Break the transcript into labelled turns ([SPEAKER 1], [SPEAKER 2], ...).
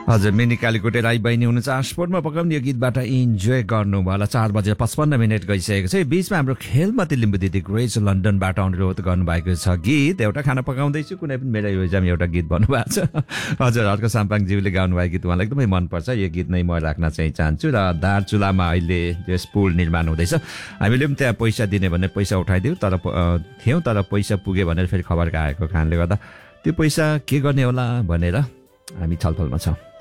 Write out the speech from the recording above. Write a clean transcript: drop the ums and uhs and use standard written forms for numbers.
[SPEAKER 1] हजुर मिनी कालीकोटे राई बहिनी हुनुहुन्छ आशपोर्टमा पकाउने यो गीतबाट इन्जोय गर्नु होला 4:55 गइसकेको छ बीचमा हाम्रो खेलमती लिम्बू दिदी ग्रेस लन्डनबाट अनुरोध गर्नुभएको छ गीत एउटा खाना पकाउँदैछु कुनै पनि मेरो योजना एउटा गीत भन्नुभएको छ हजुर हर्क साम्पाङज्यूले गाउनुभएको गीत उहाँलाई एकदमै मनपर्छ यो गीत नै म राख्न चाहिँ चाहन्छु र दार्चुलामा अहिले त्यस पुल निर्माण हुँदैछ हामीले पनि त्यहाँ पैसा दिने भनेर पैसा उठाइदियौँ तर पैसा पुग्यो भनेर फेरि खबर आएको कारणले गर्दा त्यो पैसा के गर्ने होला भनेर हामी छलफलमा छौँ